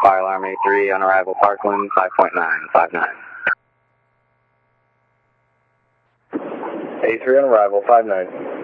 Fire alarm A3 on arrival Parkland 5.959. A3 on arrival 59.